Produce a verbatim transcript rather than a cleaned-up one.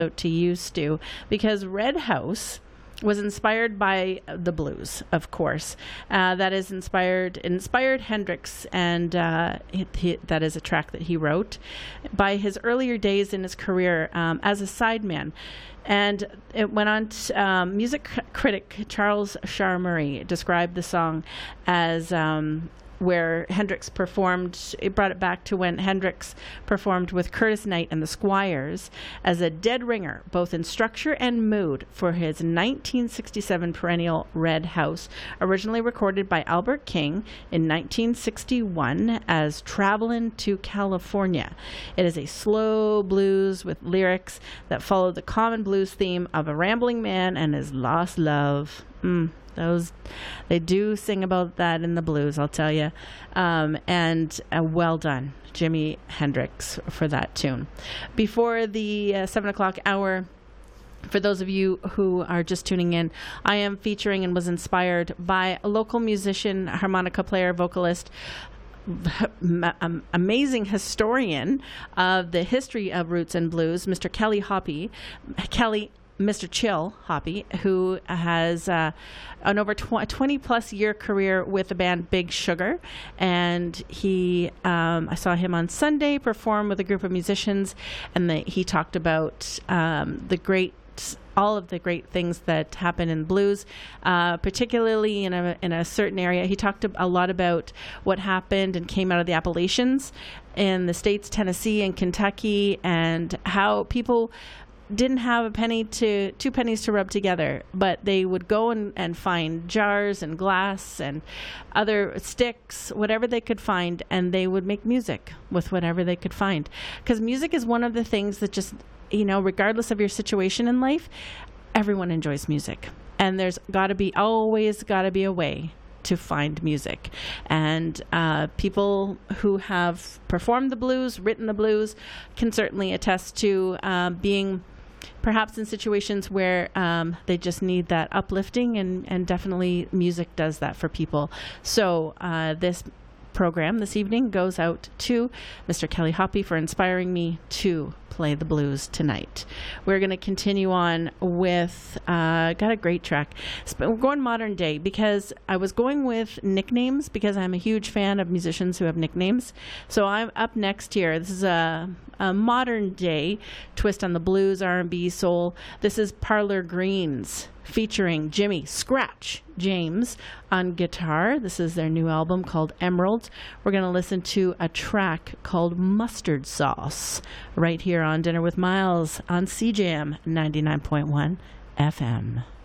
to you, Stu, because Red House was inspired by the blues, of course. Uh, that is inspired inspired Hendrix, and uh, he, he, that is a track that he wrote by his earlier days in his career um, as a sideman. And it went on to, um, music c- critic Charles Shaar Murray described the song as um, where Hendrix performed, it brought it back to when Hendrix performed with Curtis Knight and the Squires as a dead ringer, both in structure and mood, for his nineteen sixty-seven perennial Red House, originally recorded by Albert King in nineteen sixty-one as Travelin' to California. It is a slow blues with lyrics that follow the common blues theme of a rambling man and his lost love. Mm. Those, they do sing about that in the blues, I'll tell you. Um, and uh, well done, Jimi Hendrix, for that tune. Before the uh, seven o'clock hour, for those of you who are just tuning in, I am featuring and was inspired by a local musician, harmonica player, vocalist, um, amazing historian of the history of roots and blues, Mister Kelly Hoppy. Kelly Mister Chill Hoppy, who has uh, an over tw- twenty plus year career with the band Big Sugar. And he, um, I saw him on Sunday perform with a group of musicians, and the, he talked about um, the great all of the great things that happen in blues, uh, particularly in a in a certain area. He talked a lot about what happened and came out of the Appalachians in the states, Tennessee and Kentucky, and how people didn't have a penny to two pennies to rub together, but they would go and, and find jars and glass and other sticks, whatever they could find, and they would make music with whatever they could find. Because music is one of the things that just, you know, regardless of your situation in life, everyone enjoys music. And there's got to be, always got to be a way to find music. And uh, people who have performed the blues, written the blues, can certainly attest to uh, being perhaps in situations where um, they just need that uplifting, and, and definitely music does that for people. So uh, this program this evening goes out to Mister Kelly Hoppy for inspiring me to play the blues tonight. We're going to continue on with, uh, got a great track. We're going modern day because I was going with nicknames because I'm a huge fan of musicians who have nicknames. So I'm up next here. This is a, a modern day twist on the blues, R and B, soul. This is Parlor Greens featuring Jimmy Scratch James on guitar. This is their new album called Emerald. We're going to listen to a track called Mustard Sauce right here on Dinner with Miles on C J M ninety-nine point one F M.